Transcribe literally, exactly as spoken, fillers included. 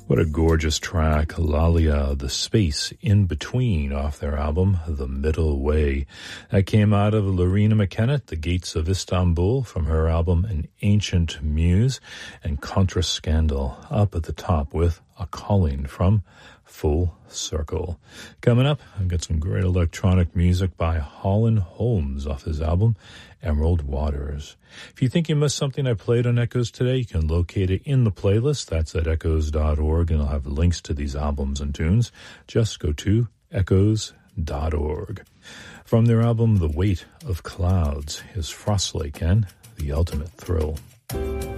What a gorgeous track, Lalia, The Space in Between, off their album, The Middle Way. That came out of Lorena McKennitt, The Gates of Istanbul, from her album An Ancient Muse, and Contra Scandal up at the top with A Calling from Full Circle. Coming up, I've got some great electronic music by Holland Holmes off his album, Emerald Waters. If you think you missed something I played on Echoes today, you can locate it in the playlist. That's at echoes dot org, and I'll have links to these albums and tunes. Just go to echoes dot org. From their album The Weight of Clouds is Frostlake and The Ultimate Thrill.